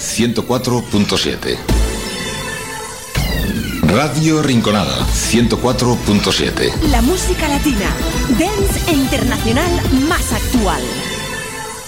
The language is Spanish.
104.7. Radio Rinconada, 104.7. La música latina, dance e internacional más actual.